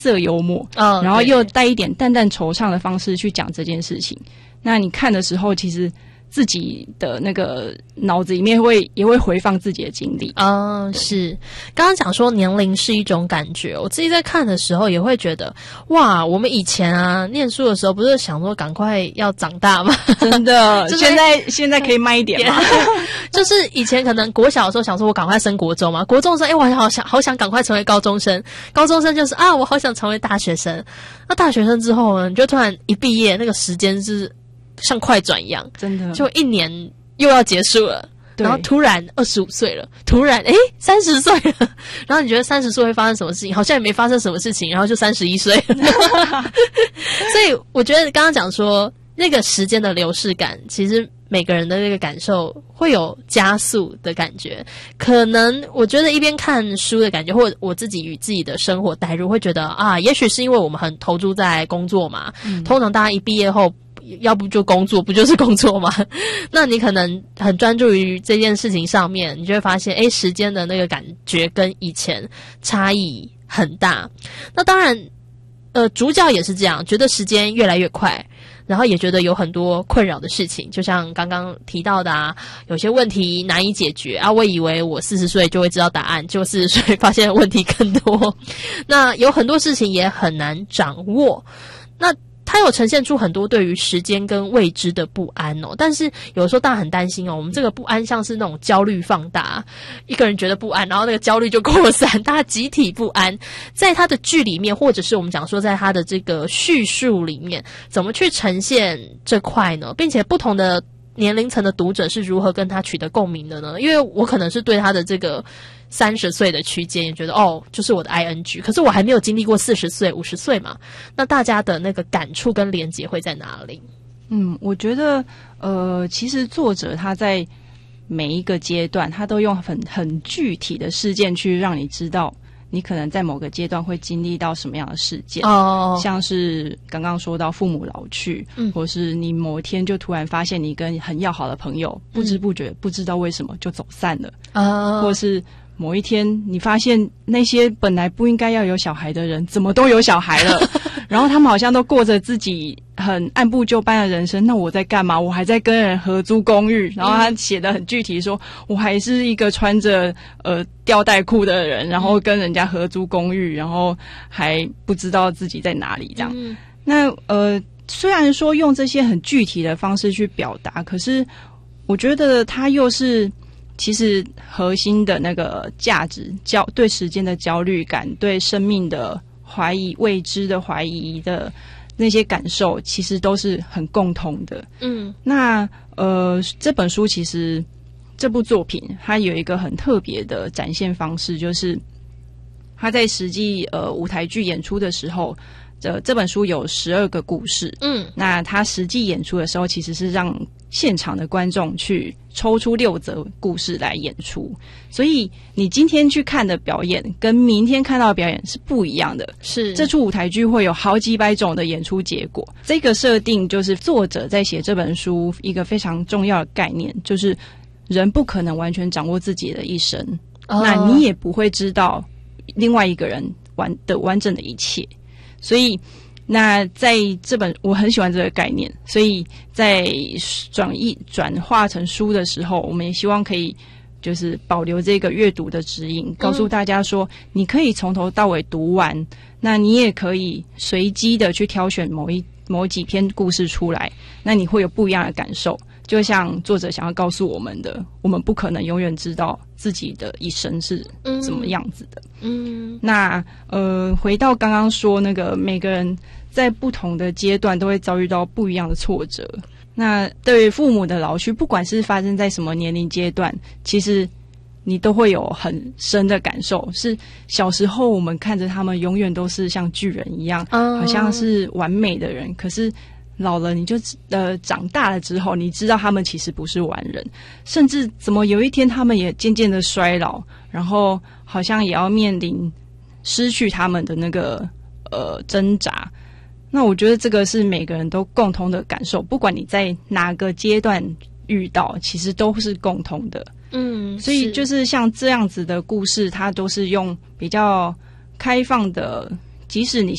色幽默，然后又带一点淡淡惆怅的方式去讲这件事情。那你看的时候，其实自己的那个脑子里面也会回放自己的经历。 是。刚刚讲说年龄是一种感觉，我自己在看的时候也会觉得，哇，我们以前啊念书的时候不是想说赶快要长大吗？ 真的，就是现在可以慢一点吗？ 就是以前可能国小的时候想说我赶快升国中嘛，国中的时候我好想赶快成为高中生，高中生就是我好想成为大学生。那大学生之后呢，你就突然一毕业，那个时间是像快转一样，真的，就1年又要结束了，然后突然25岁了，突然30岁了，然后你觉得30岁会发生什么事情？好像也没发生什么事情，然后就31岁了。所以我觉得刚刚讲说那个时间的流逝感，其实每个人的那个感受会有加速的感觉。可能我觉得一边看书的感觉，或者我自己与自己的生活代入，会觉得也许是因为我们很投注在工作嘛，通常大家一毕业后要不就工作，不就是工作吗？那你可能很专注于这件事情上面，你就会发现时间的那个感觉跟以前差异很大。那当然主角也是这样，觉得时间越来越快，然后也觉得有很多困扰的事情，就像刚刚提到的有些问题难以解决我以为我40岁就会知道答案，结果40岁发现问题更多。那有很多事情也很难掌握，那它有呈现出很多对于时间跟未知的不安但是有时候大家很担心我们这个不安像是那种焦虑放大，一个人觉得不安，然后那个焦虑就扩散，大家集体不安。在他的剧里面，或者是我们讲说在他的这个叙述里面，怎么去呈现这块呢？并且不同的年龄层的读者是如何跟他取得共鸣的呢？因为我可能是对他的这个30岁的区间也觉得就是我的 ING， 可是我还没有经历过40岁50岁嘛，那大家的那个感触跟连结会在哪里？ 我觉得其实作者他在每一个阶段他都用很具体的事件去让你知道你可能在某个阶段会经历到什么样的事件像是刚刚说到父母老去或是你某一天就突然发现你跟很要好的朋友不知不觉不知道为什么就走散了或是某一天你发现那些本来不应该要有小孩的人怎么都有小孩了然后他们好像都过着自己很按部就班的人生，那我在干嘛？我还在跟人合租公寓，然后他写得很具体说我还是一个穿着吊带裤的人，然后跟人家合租公寓，然后还不知道自己在哪里这样那虽然说用这些很具体的方式去表达，可是我觉得他又是其实核心的那个价值对时间的焦虑感，对生命的怀疑，未知的怀疑的那些感受其实都是很共同的那这本书其实这部作品它有一个很特别的展现方式，就是它在实际舞台剧演出的时候这本书有12个故事那它实际演出的时候其实是让现场的观众去抽出6则故事来演出，所以你今天去看的表演跟明天看到的表演是不一样的，是这出舞台剧会有好几百种的演出结果。这个设定就是作者在写这本书一个非常重要的概念，就是人不可能完全掌握自己的一生那你也不会知道另外一个人完整的一切，所以那在这本我很喜欢这个概念，所以在转化成书的时候，我们也希望可以就是保留这个阅读的指引，告诉大家说你可以从头到尾读完，那你也可以随机的去挑选某几篇故事出来，那你会有不一样的感受。就像作者想要告诉我们的，我们不可能永远知道自己的一生是怎么样子的那回到刚刚说那个每个人在不同的阶段都会遭遇到不一样的挫折，那对于父母的老去，不管是发生在什么年龄阶段，其实你都会有很深的感受，是小时候我们看着他们永远都是像巨人一样好像是完美的人，可是老了你就长大了之后你知道他们其实不是完人，甚至怎么有一天他们也渐渐的衰老，然后好像也要面临失去他们的那个挣扎。那我觉得这个是每个人都共同的感受，不管你在哪个阶段遇到其实都是共同的所以就是像这样子的故事它都是用比较开放的即使你